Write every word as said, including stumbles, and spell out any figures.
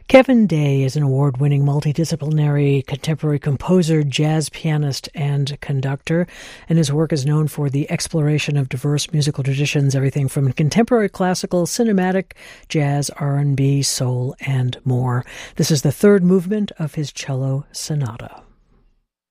Kevin Day is an award-winning multidisciplinary contemporary composer, jazz pianist, and conductor, and his work is known for the exploration of diverse musical traditions, everything from contemporary classical, cinematic, jazz, R and B, soul, and more. This is the third movement of his cello sonata.